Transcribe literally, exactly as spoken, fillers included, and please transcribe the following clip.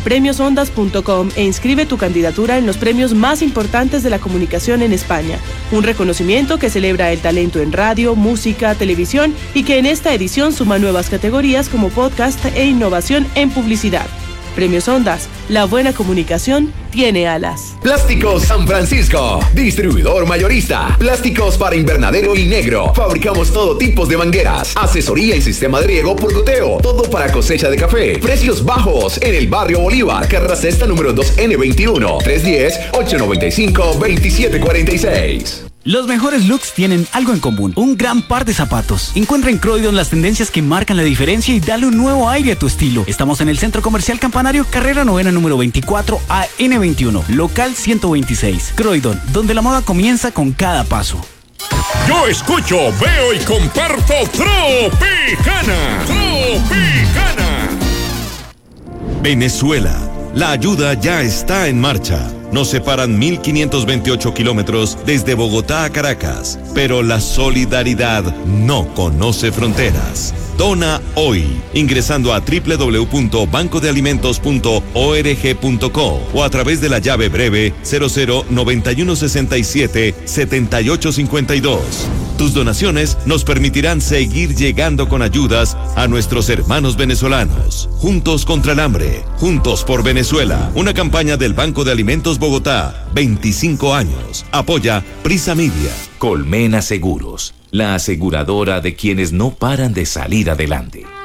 premios ondas punto com e inscribe tu candidatura en los premios más importantes de la comunicación en España. Un reconocimiento que celebra el talento en radio, música, televisión y que en esta edición suma nuevas categorías como podcast e innovación en publicidad. Premios Ondas, la buena comunicación tiene alas. Plásticos San Francisco, distribuidor mayorista. Plásticos para invernadero y negro. Fabricamos todo tipo de mangueras, asesoría y sistema de riego por goteo. Todo para cosecha de café. Precios bajos en el barrio Bolívar, carrera sexta número dos N veintiuno, tres uno cero, ocho nueve cinco, dos siete cuatro seis. Los mejores looks tienen algo en común, un gran par de zapatos. Encuentra en Croydon las tendencias que marcan la diferencia y dale un nuevo aire a tu estilo. Estamos en el Centro Comercial Campanario, carrera novena número veinticuatro A N veintiuno, local ciento veintiséis. Croydon, donde la moda comienza con cada paso. Yo escucho, veo y comparto Tropicana. Tropicana. Venezuela. La ayuda ya está en marcha. Nos separan mil quinientos veintiocho kilómetros desde Bogotá a Caracas, pero la solidaridad no conoce fronteras. Dona hoy, ingresando a doble u doble u doble u punto banco de alimentos punto org punto co o a través de la llave breve cero cero noventa y uno sesenta y siete setenta y ocho cincuenta y dos. Tus donaciones nos permitirán seguir llegando con ayudas a nuestros hermanos venezolanos. Juntos contra el hambre, juntos por Venezuela. Una campaña del Banco de Alimentos Bogotá, veinticinco años. Apoya Prisa Media. Colmena Seguros, la aseguradora de quienes no paran de salir adelante.